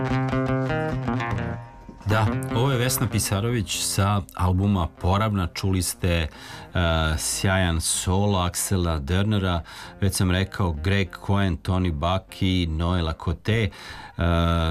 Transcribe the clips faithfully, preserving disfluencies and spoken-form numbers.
Da, ovo je Vesna Pisarović sa albuma Poravna. Čuli ste uh, sjajan solo Aksela Dörnera, već sam rekao Greg Cohen, Tony Buck i Noela Cote. Uh,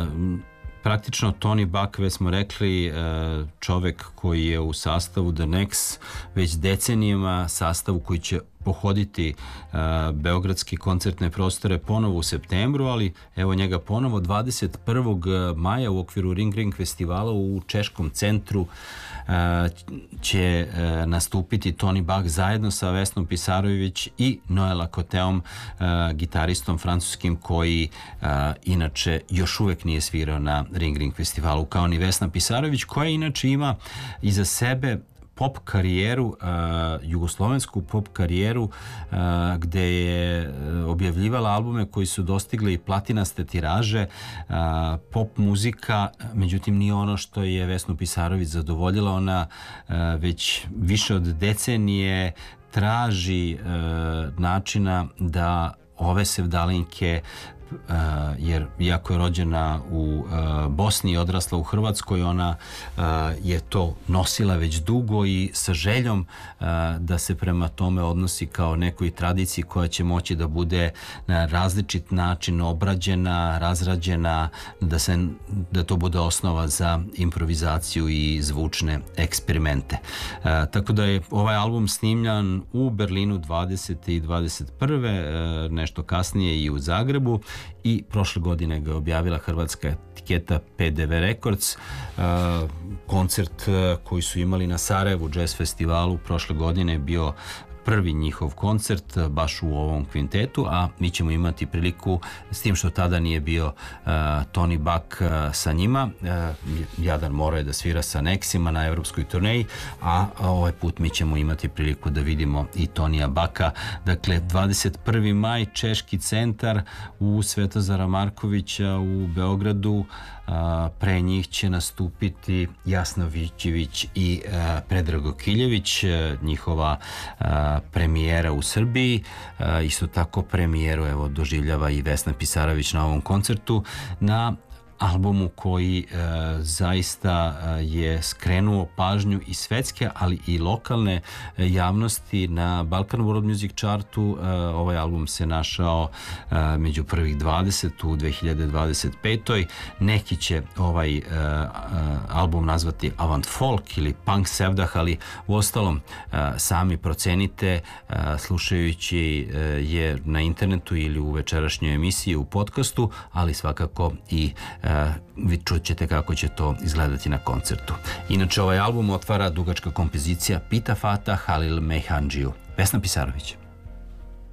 praktično Tony Buck, već smo rekli, uh, čovek koji je u sastavu The Next već decenijima, sastavu koji će pohoditi uh, beogradski koncertne prostore ponovo u septembru, ali evo njega ponovo dvadeset prvog maja u okviru Ring Ring festivala u Češkom centru uh, će uh, nastupiti Tony Buck zajedno sa Vesnom Pisarović i Noela Coteom, uh, gitaristom francuskim koji uh, inače još uvek nije svirao na Ring Ring festivalu, kao ni Vesna Pisarović, koja inače ima iza sebe pop karijeru, uh, jugoslovensku pop karijeru, uh, gde je uh, objavljivala albume koji su dostigli platinaste tiraže, uh, pop muzika, međutim nije ono što je Vesnu Pisarović zadovoljila. Ona uh, već više od decenije traži uh, načina da ove sevdalinke, Uh, jer iako je rođena u uh, Bosni i odrasla u Hrvatskoj, ona uh, je to nosila već dugo i sa željom uh, da se prema tome odnosi kao nekoj tradiciji koja će moći da bude na različit način obrađena, razrađena, da, se, da to bude osnova za improvizaciju i zvučne eksperimente. Uh, tako da je ovaj album snimljan u Berlinu dvadesete i dvadeset prve Uh, nešto kasnije i u Zagrebu, i prošle godine ga objavila hrvatska etiketa P D V Records. Uh, koncert uh, koji su imali na Sarajevu Jazz festivalu prošle godine je bio prvi njihov koncert baš u ovom kvintetu, a mi ćemo imati priliku, s tim što tada nije bio uh, Tony Buck uh, sa njima. Uh, Jadar morao je da svira sa Nexima na evropskoj turneji, a, a ovaj put mi ćemo imati priliku da vidimo i Tonija Baka. Dakle, dvadeset prvi maj, Češki centar u Svetozara Markovića u Beogradu. Uh, pre njih će nastupiti Jasna Vićević i uh, Predrago Kiljević, uh, njihova uh, premijera u Srbiji. Uh, isto tako premijeru evo doživljava i Vesna Pisarović na ovom koncertu, na albumu koji e, zaista e, je skrenuo pažnju i svetske, ali i lokalne e, javnosti na Balkan World Music Chartu. E, ovaj album se našao e, među prvih dvadeset u dve hiljade dvadeset petoj. Neki će ovaj e, album nazvati avant folk ili punk sevdah, ali u ostalom e, sami procenite e, slušajući e, je na internetu ili u večerašnjoj emisiji u podcastu, ali svakako i e, vi čućete kako će to izgledati na koncertu. Inače, ovaj album otvara dugačka kompozicija Pita Fata Halil Mejhandžiju. Vesna Pisarović.